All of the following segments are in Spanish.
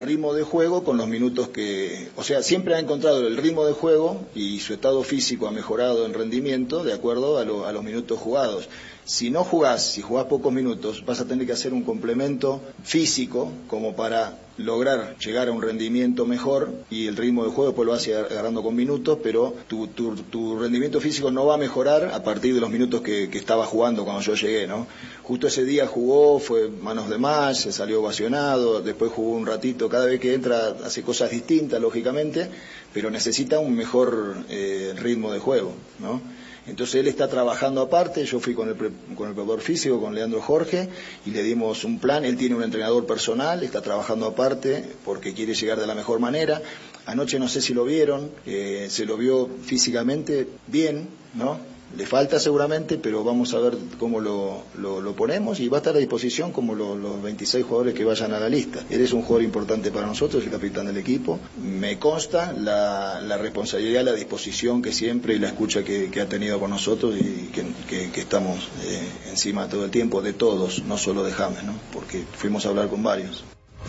ritmo de juego con los minutos o sea, siempre ha encontrado el ritmo de juego y su estado físico ha mejorado en rendimiento de acuerdo a los minutos jugados. Si jugás pocos minutos, vas a tener que hacer un complemento físico como para lograr llegar a un rendimiento mejor, y el ritmo de juego después lo vas agarrando con minutos, pero tu rendimiento físico no va a mejorar a partir de los minutos que estaba jugando cuando yo llegué, ¿no? Justo ese día jugó, fue manos de match, se salió ovacionado, después jugó un ratito, cada vez que entra hace cosas distintas, lógicamente, pero necesita un mejor ritmo de juego, ¿no? Entonces él está trabajando aparte. Yo fui con el preparador físico, con Leandro Jorge, y le dimos un plan. Él tiene un entrenador personal, está trabajando aparte porque quiere llegar de la mejor manera. Anoche no sé si lo vieron, se lo vio físicamente bien, ¿no? Le falta seguramente, pero vamos a ver cómo lo ponemos, y va a estar a disposición como los 26 jugadores que vayan a la lista. Él es un jugador importante para nosotros, el capitán del equipo. Me consta la responsabilidad, la disposición que siempre y la escucha que ha tenido con nosotros, y que estamos encima todo el tiempo de todos, no solo de James, ¿no? Porque fuimos a hablar con varios.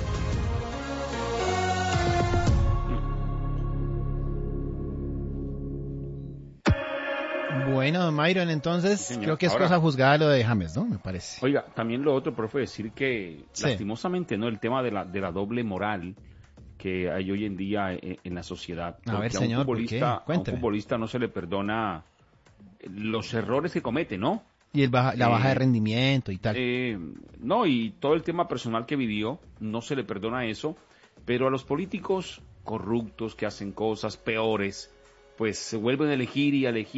Bueno, Myron, entonces sí, creo que es cosa juzgada lo de James, ¿no? Me parece. Oiga, también lo otro, profe, decir que lastimosamente, ¿no? El tema de la doble moral que hay hoy en día en la sociedad. A ver, señor, a un futbolista no se le perdona los errores que comete, ¿no? Y la baja de rendimiento y tal. No, y todo el tema personal que vivió, no se le perdona eso, pero a los políticos corruptos que hacen cosas peores, pues se vuelven a elegir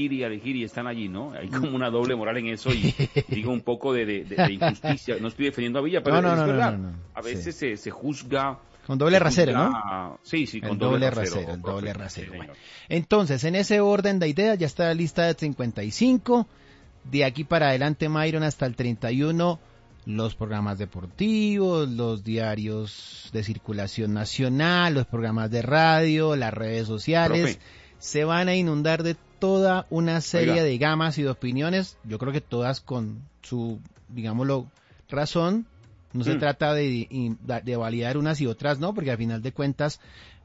y están allí, ¿no? Hay como una doble moral en eso, y digo un poco de injusticia. No estoy defendiendo a Villa, pero es verdad. A veces se juzga... Con doble rasero, ¿no? Sí, con doble rasero. El doble rasero. Sí, bueno. Entonces, en ese orden de ideas, ya está la lista de 55. De aquí para adelante, Myron, hasta el 31, los programas deportivos, los diarios de circulación nacional, los programas de radio, las redes sociales... Profe, se van a inundar de toda una serie de gamas y de opiniones, yo creo que todas con su, digámoslo, razón. No se trata de validar unas y otras, no, porque al final de cuentas,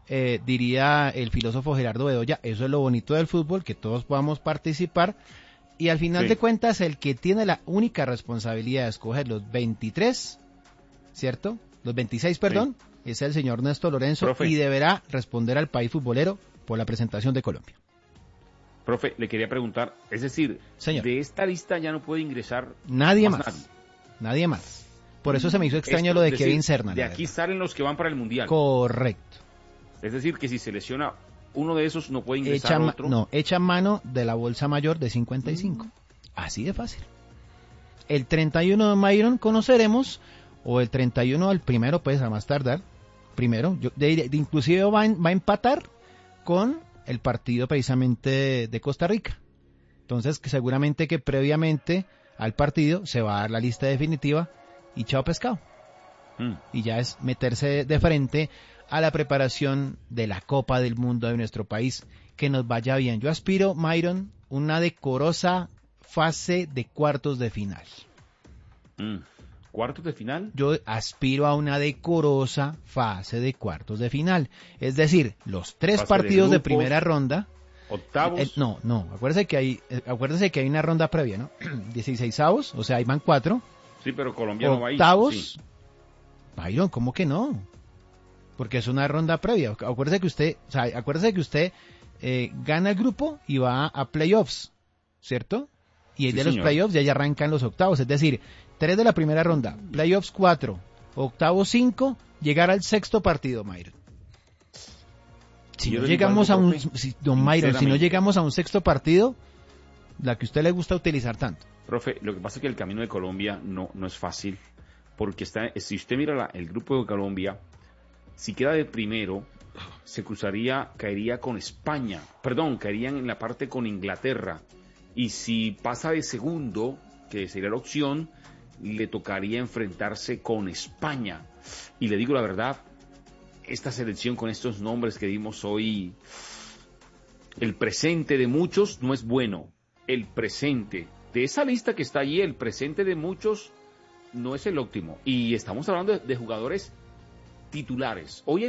diría el filósofo Gerardo Bedoya, eso es lo bonito del fútbol, que todos podamos participar, y al final de cuentas, el que tiene la única responsabilidad de escoger los 23, ¿cierto? Los 26, perdón, es el señor Néstor Lorenzo, profe, y deberá responder al país futbolero por la presentación de Colombia. Profe, le quería preguntar, es decir, señor, de esta lista ya no puede ingresar nadie más. Por eso se me hizo extraño lo de Kevin Serna. De aquí salen los que van para el Mundial. Correcto. Es decir, que si se lesiona uno de esos, no puede ingresar otro. No, echa mano de la bolsa mayor de 55. Así de fácil. El 31 de Myron conoceremos, o el 31 al primero, pues a más tardar. Primero, inclusive va a empatar con el partido precisamente de Costa Rica. Entonces, que seguramente que previamente al partido se va a dar la lista definitiva y chao pescado. Y ya es meterse de frente a la preparación de la Copa del Mundo de nuestro país, que nos vaya bien. Yo aspiro, Myron, una decorosa fase de cuartos de final. ¿Cuartos de final? Yo aspiro a una decorosa fase de cuartos de final. Es decir, los 3 partidos de primera ronda. ¿Octavos? No. Acuérdese que hay una ronda previa, ¿no? 16avos, o sea, ahí van 4. Sí, pero Colombia no va ahí. Octavos. Sí. Byron, ¿cómo que no? Porque es una ronda previa. Acuérdese que usted gana el grupo y va a playoffs, ¿cierto? Y ahí de los playoffs ya arrancan los octavos, es decir, 3 de la primera ronda, playoffs 4, octavos 5, llegar al 6º partido, Myron. Si no llegamos a un 6º partido, la que a usted le gusta utilizar tanto. Profe, lo que pasa es que el camino de Colombia no es fácil, porque si usted mira el grupo de Colombia, si queda de primero, caería con España, caerían en la parte con Inglaterra, y si pasa de segundo, que sería la opción, le tocaría enfrentarse con España. Y le digo la verdad, esta selección con estos nombres que dimos hoy, el presente de muchos no es bueno. El presente de esa lista que está allí, el presente de muchos no es el óptimo. Y estamos hablando de jugadores titulares. Hoy